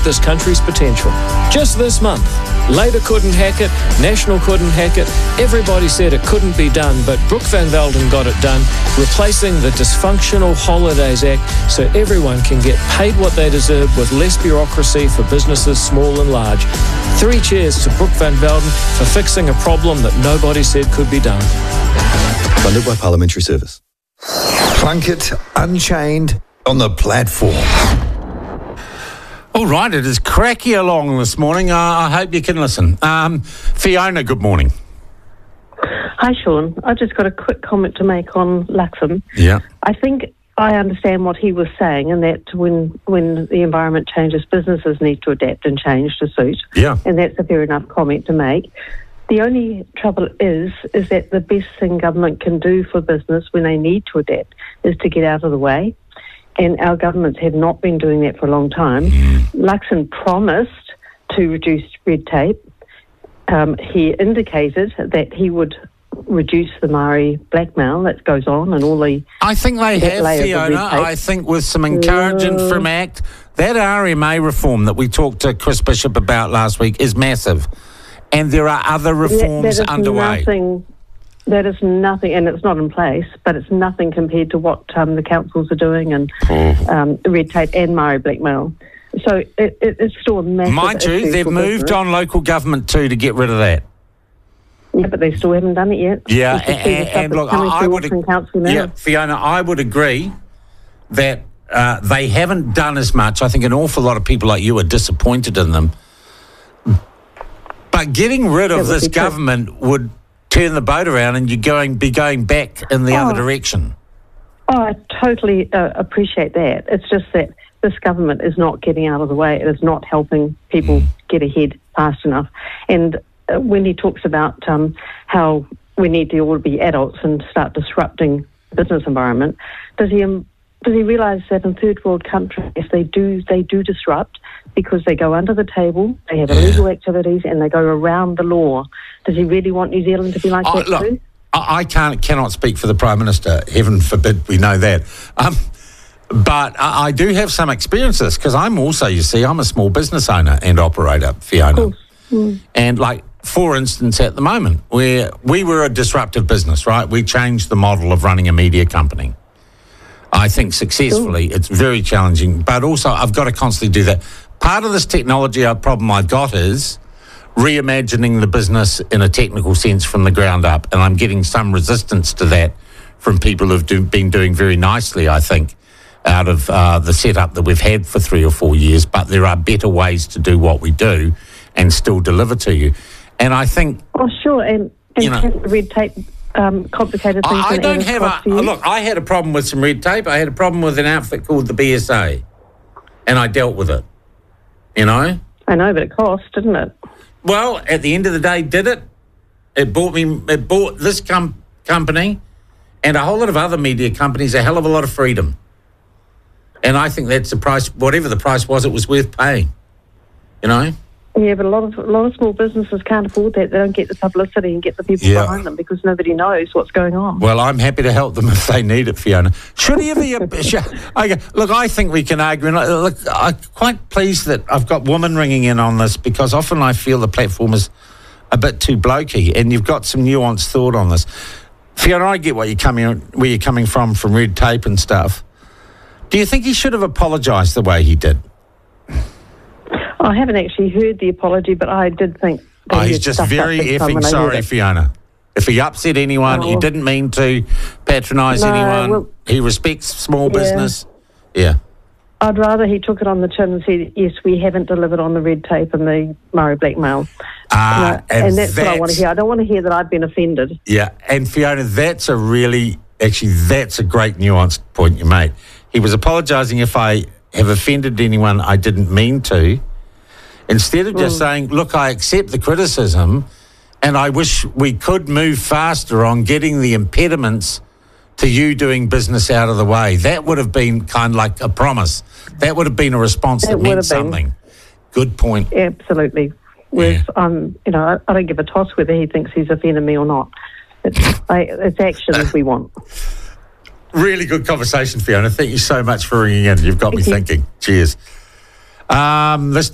this country's potential. Just this month, Labour couldn't hack it, National couldn't hack it, everybody said it couldn't be done, but Brooke Van Velden got it done, replacing the dysfunctional Holidays Act so everyone can get paid what they deserve with less bureaucracy for businesses small and large. 3 cheers to Brooke Van Velden for fixing a problem that nobody said could be done. Funded by Parliamentary Service. Plunkett Unchained on the platform. All right, it is cracky along this morning. I hope you can listen. Fiona, good morning. Hi, Sean. I just got a quick comment to make on Luxon. Yeah. I think I understand what he was saying, and that when the environment changes, businesses need to adapt and change to suit. Yeah. And that's a fair enough comment to make. The only trouble is that the best thing government can do for business when they need to adapt is to get out of the way. And our governments have not been doing that for a long time. Luxon promised to reduce red tape. He indicated that he would reduce the Maori blackmail that goes on and all the... I think they have, Fiona. I think with some encouragement from ACT, that RMA reform that we talked to Chris Bishop about last week is massive. And there are other reforms underway. That is nothing, and it's not in place, but it's nothing compared to what the councils are doing and red tape and Maori blackmail. So it's still a massive Mind you, they've moved on local government too to get rid of that. Yeah, but they still haven't done it yet. Yeah, and look, I would Fiona, I would agree that they haven't done as much. I think an awful lot of people like you are disappointed in them. But getting rid of this government would turn the boat around and you're be going back in the other direction. Oh, I totally appreciate that. It's just that this government is not getting out of the way. It is not helping people get ahead fast enough. And when he talks about how we need to all be adults and start disrupting the business environment, does he realise that in third world countries they do disrupt because they go under the table, they have illegal activities, and they go around the law? Does he really want New Zealand to be like that too? I cannot speak for the Prime Minister. Heaven forbid we know that. But I do have some experience of this because I'm also, I'm a small business owner and operator, Fiona. And for instance, at the moment, where we were a disruptive business, right? We changed the model of running a media company. I think successfully. It's very challenging, but also I've got to constantly do that. Part of this technology problem I've got is reimagining the business in a technical sense from the ground up, and I'm getting some resistance to that from people who've been doing very nicely, I think, out of the setup that we've had for 3 or 4 years, but there are better ways to do what we do and still deliver to you. And I think... Oh, sure, and red tape... complicated things. I don't have look, I had a problem with some red tape. I had a problem with an outfit called the BSA, and I dealt with it. I know, but it cost, didn't it? Well, at the end of the day, did it? It bought this company and a whole lot of other media companies a hell of a lot of freedom. And I think that's the price. Whatever the price was, it was worth paying. Yeah, but a lot of small businesses can't afford that. They don't get the publicity and get the people behind them because nobody knows what's going on. Well, I'm happy to help them if they need it, Fiona. Should he ever... Look, I think we can argue. Look, I'm quite pleased that I've got women ringing in on this because often I feel the platform is a bit too blokey, and you've got some nuanced thought on this. Fiona, I get where you're coming from red tape and stuff. Do you think he should have apologised the way he did? I haven't actually heard the apology, but I did think... he's just very effing sorry, Fiona. If he upset anyone, he didn't mean to patronise anyone. Well, he respects small business. Yeah. I'd rather he took it on the chin and said, yes, we haven't delivered on the red tape and the Maori blackmail. And that's what I want to hear. I don't want to hear that I've been offended. Yeah, and Fiona, that's a great nuanced point you made. He was apologising if I have offended anyone I didn't mean to. Instead of just saying, look, I accept the criticism and I wish we could move faster on getting the impediments to you doing business out of the way. That would have been kind of like a promise. That would have been a response that meant something. Good point. Absolutely. Whereas I don't give a toss whether he thinks he's offended me or not. It's actions we want. Really good conversation, Fiona. Thank you so much for ringing in. You've got me thinking. Cheers. This